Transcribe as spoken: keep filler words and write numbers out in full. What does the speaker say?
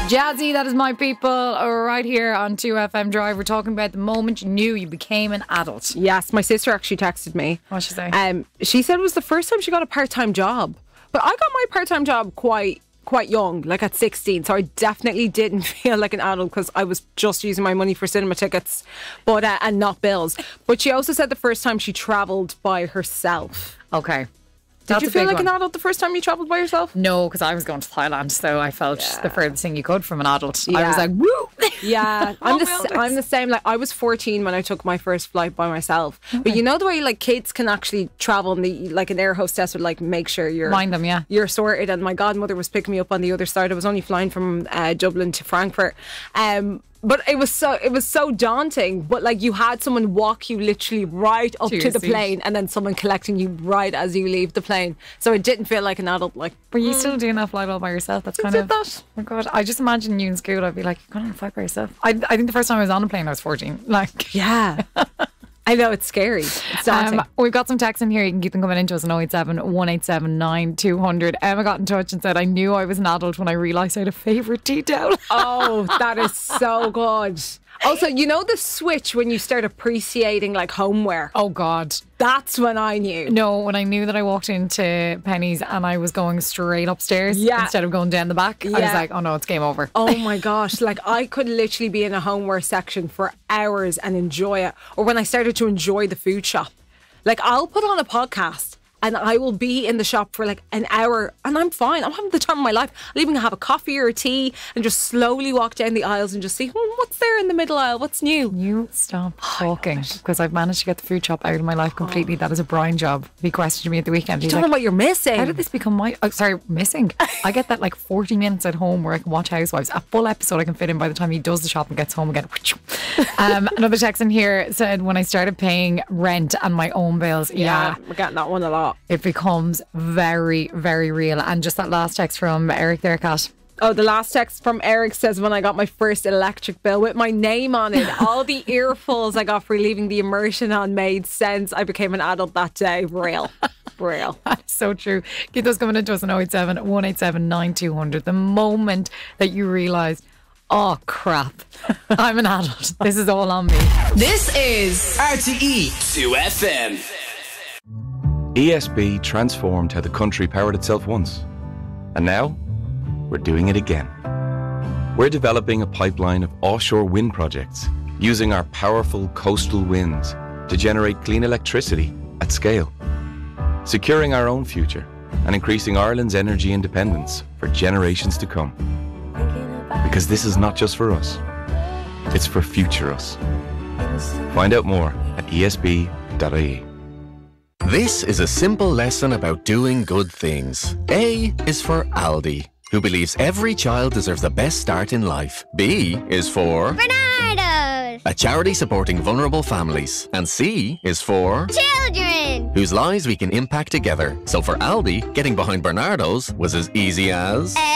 Jazzy, that is my people, right here on two F M Drive. We're talking about the moment you knew you became an adult. Yes, my sister actually texted me. What'd she say? Um, she said it was the first time she got a part-time job. But I got my part-time job quite quite young, like at sixteen. So I definitely didn't feel like an adult because I was just using my money for cinema tickets but uh, and not bills. But she also said the first time she travelled by herself. Okay. Did That's you a feel big like one. an adult the first time you travelled by yourself? No, because I was going to Thailand, so I felt Yeah. the furthest thing you could from an adult. I Yeah. was like, woo! Yeah, I'm Oh, the well, s- I'm the same. Like I was fourteen when I took my first flight by myself. But you know the way like kids can actually travel, and the like an air hostess would like make sure you're Mind them, yeah. you're sorted. And my godmother was picking me up on the other side. I was only flying from uh, Dublin to Frankfurt. Um, but it was so it was so daunting. But like you had someone walk you literally right up To to, your the seat. plane, and then someone collecting you right as you leave the plane. So it didn't feel like an adult. Like Were you still doing that flight all by yourself? That's kind did of. that. Oh my God. I just imagine you in school, I'd be like, you're going on a flight by yourself. I, I think the first time I was on a plane, I was fourteen. Like, yeah, I know it's scary. It's daunting. Um, we've got some texts in here. You can keep them coming into us on oh eight seven, one eight seven, nine two hundred. Emma got in touch and said, I knew I was an adult when I realised I had a favourite tea towel. Oh, that is so good. Also, you know the switch when you start appreciating like homeware? Oh God. That's when I knew. No, when I knew that I walked into Penny's and I was going straight upstairs Yeah. instead of going down the back, I was Yeah. like, oh no, it's game over. Oh my gosh, like I could literally be in a homeware section for hours and enjoy it. Or when I started to enjoy the food shop. Like I'll put on a podcast and I will be in the shop for like an hour and I'm fine. I'm having the time of my life. I'll even have a coffee or a tea and just slowly walk down the aisles and just see, hmm, what's there in the middle aisle? What's new? You stop talking because I've managed to get the food shop out of my life completely. That is a Brian job. He questioned me at the weekend. He's Talking like, about you're missing. how did this become my... Oh, sorry, missing. I get that like forty minutes at home where I can watch Housewives. A full episode I can fit in by the time he does the shop and gets home again. Um, another text in here said, when I started paying rent and my own bills, yeah, Yeah, we're getting that one a lot. it becomes very, very real. And just that last text from Eric there, Kat. Oh, the last text from Eric says, when I got my first electric bill with my name on it, all the earfuls I got for leaving the immersion on made sense. I became an adult that day. Real. Real. That's so true. Keep those coming into us on oh eight seven, one eight seven, nine two hundred. The moment that you realise, oh crap, I'm an adult. This is all on me. This is R T E two F M. E S B transformed how the country powered itself once. And now, we're doing it again. We're developing a pipeline of offshore wind projects using our powerful coastal winds to generate clean electricity at scale, securing our own future and increasing Ireland's energy independence for generations to come. Because this is not just for us, it's for future us. Find out more at E S B dot I E. This is a simple lesson about doing good things. A is for Aldi, who believes every child deserves the best start in life. B is for Bernardo's a charity supporting vulnerable families. And C is for children. whose lives we can impact together. So for Aldi, getting behind Bernardo's was as easy as...